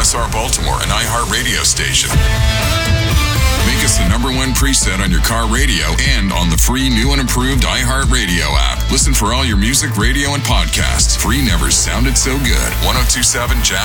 WSR Baltimore, an iHeart radio station. Make us the #1 preset on your car radio and on the free new and improved iHeart Radio app. Listen for all your music, radio, and podcasts. Free never sounded so good. 102.7 Jazz.